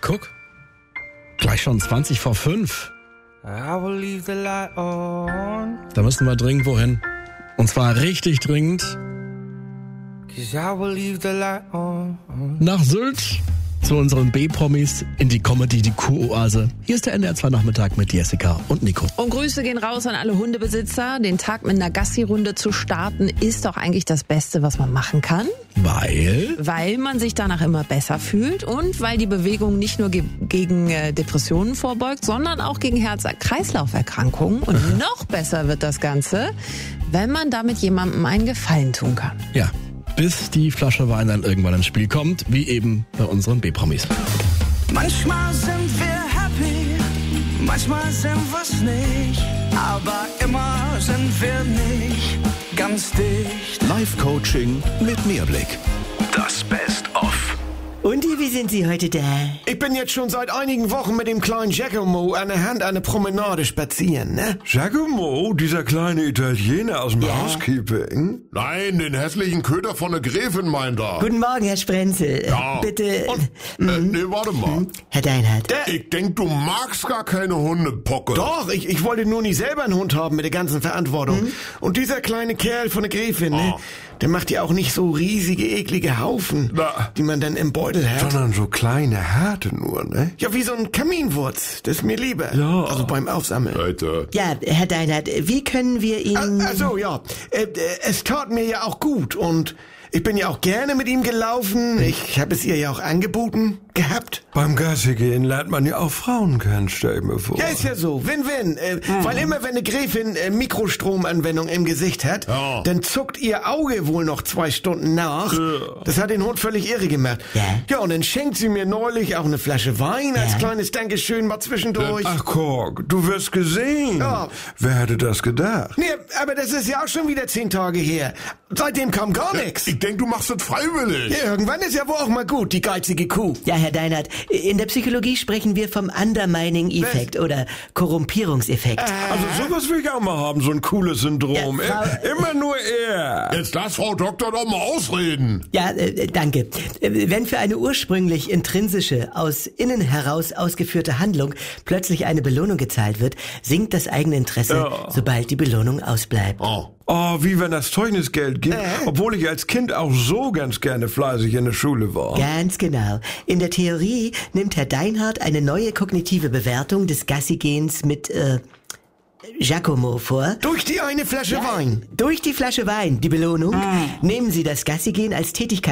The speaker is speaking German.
guck. Gleich schon 20 vor 5. I will leave the light on. Da müssen wir dringend wohin. Und zwar richtig dringend. 'Cause I will leave the light on. Nach Sylt. Zu unseren B-Promis in die Comedy, die Kuroase. Hier ist der NDR 2 Nachmittag mit Jessica und Nico. Und Grüße gehen raus an alle Hundebesitzer. Den Tag mit einer Gassi-Runde zu starten, ist doch eigentlich das Beste, was man machen kann. Weil man sich danach immer besser fühlt und weil die Bewegung nicht nur gegen Depressionen vorbeugt, sondern auch gegen Herz-Kreislauf-Erkrankungen. Und noch besser wird das Ganze, wenn man damit jemandem einen Gefallen tun kann. Ja. Bis die Flasche Wein dann irgendwann ins Spiel kommt, wie eben bei unseren B-Promis. Manchmal sind wir happy, manchmal sind wir's nicht, aber immer sind wir nicht ganz dicht. Live-Coaching mit Mehrblick. Das Best-of. Und wie sind Sie heute da? Ich bin jetzt schon seit einigen Wochen mit dem kleinen Giacomo an der Hand eine Promenade spazieren, ne? Giacomo, dieser kleine Italiener aus dem Ja. Housekeeping? Nein, den hässlichen Köder von der Gräfin meint er. Guten Morgen, Herr Sprenzel. Ja. Bitte. Nee, warte mal. Herr Deinhardt. Ich denk, du magst gar keine Hundepocke. Doch, ich wollte nur nicht selber einen Hund haben mit der ganzen Verantwortung. Und dieser kleine Kerl von der Gräfin, ne? Der macht ja auch nicht so riesige, eklige Haufen, Na. die man dann im Beutel hat. Sondern so kleine Härte nur, ne? Ja, wie so ein Kaminwurz. Das ist mir lieber. Ja. Also beim Aufsammeln. Leute. Ja, Herr Deinhardt, wie können wir Ihnen... Also ja, es tat mir ja auch gut und ich bin ja auch gerne mit ihm gelaufen. Ich habe es ihr ja auch angeboten gehabt. Beim Gassi gehen lernt man ja auch Frauen kennen, stell ich mir vor. Ja, ist ja so. Win-win. Weil immer wenn eine Gräfin Mikrostromanwendung im Gesicht hat, Ja. dann zuckt ihr Auge wohl noch 2 Stunden nach. Das hat den Hund völlig irre gemacht. Ja. Ja, und dann schenkt sie mir neulich auch eine Flasche Wein als kleines Dankeschön mal zwischendurch. Ach, Kork, du wirst gesehen. Ja. Wer hätte das gedacht? Nee, aber das ist ja auch schon wieder 10 Tage her. Seitdem kam gar nichts. Ich denk, du machst das freiwillig. Ja, irgendwann ist ja wohl auch mal gut, die geizige Kuh. Ja, Herr Deinhardt, in der Psychologie sprechen wir vom Undermining-Effekt oder Korrumpierungseffekt. Also sowas will ich auch mal haben, so ein cooles Syndrom. Ja, Frau- Immer nur er. Jetzt lass Frau Doktor doch mal ausreden. Ja, danke. Wenn für eine ursprünglich intrinsische, aus innen heraus ausgeführte Handlung plötzlich eine Belohnung gezahlt wird, sinkt das eigene Interesse, sobald die Belohnung ausbleibt. Oh, wie wenn das Zeugnisgeld gibt, obwohl ich als Kind auch so ganz gerne fleißig in der Schule war. Ganz genau. In der Theorie nimmt Herr Deinhardt eine neue kognitive Bewertung des Gassigehens mit Giacomo vor. Durch die eine Flasche Wein. Durch die Flasche Wein, die Belohnung, nehmen Sie das Gassigehen als Tätigkeit